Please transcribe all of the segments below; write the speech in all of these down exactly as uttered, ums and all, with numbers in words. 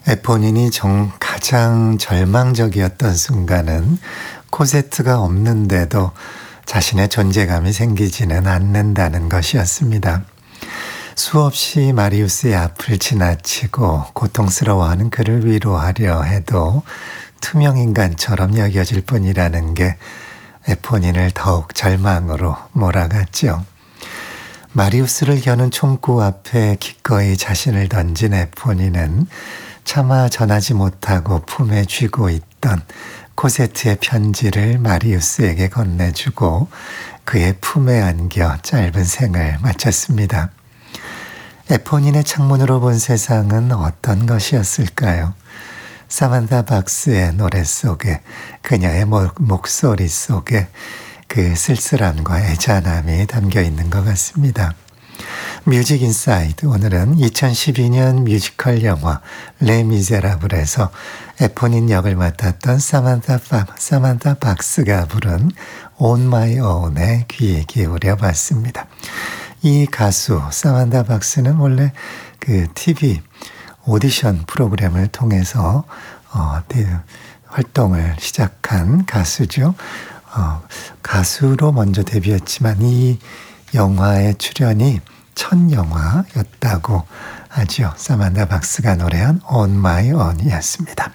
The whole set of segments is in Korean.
에포닌이 정, 가장 절망적이었던 순간은 코세트가 없는데도 자신의 존재감이 생기지는 않는다는 것이었습니다. 수없이 마리우스의 앞을 지나치고 고통스러워하는 그를 위로하려 해도 투명인간처럼 여겨질 뿐이라는 게 에포닌을 더욱 절망으로 몰아갔죠. 마리우스를 겨눈 총구 앞에 기꺼이 자신을 던진 에포닌은 차마 전하지 못하고 품에 쥐고 있던 코세트의 편지를 마리우스에게 건네주고 그의 품에 안겨 짧은 생을 마쳤습니다. 에포닌의 창문으로 본 세상은 어떤 것이었을까요? 사만타 박스의 노래 속에, 그녀의 목소리 속에 그 쓸쓸함과 애잔함이 담겨 있는 것 같습니다. 뮤직 인사이드, 오늘은 이천십이 년 뮤지컬 영화 레미제라블에서 에포닌 역을 맡았던 사만타, 사만타 박스가 부른 On My Own에 귀 기울여 봤습니다. 이 가수 사만타 박스는 원래 그 티비 오디션 프로그램을 통해서 어, 활동을 시작한 가수죠. 어, 가수로 먼저 데뷔했지만 이 영화의 출연이 첫 영화였다고 하죠. 사만타 박스가 노래한 On My Own이었습니다.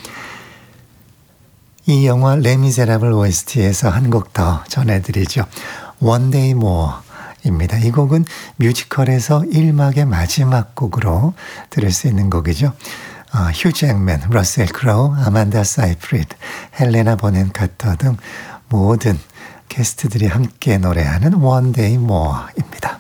이 영화 레미제라블 오에스티에서 한 곡 더 전해드리죠. One Day More 입니다. 이 곡은 뮤지컬에서 일 막의 마지막 곡으로 들을 수 있는 곡이죠. 어, 휴 잭맨, 러셀 크로우, 아만다 사이프리드, 헬레나 보넨 카터 등 모든 게스트들이 함께 노래하는 One Day More입니다.